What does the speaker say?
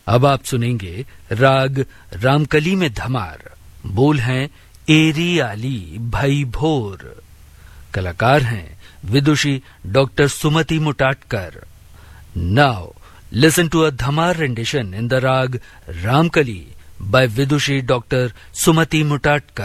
अब आप सुनेंगे राग रामकली में धमार। बोल हैं एरी आली भाई भोर। कलाकार हैं विदुषी doctor Sumati मुटाटकर। Now listen to a dhamar rendition in the राग Ramkali by Vidushi Dr. Sumati Mutatkar.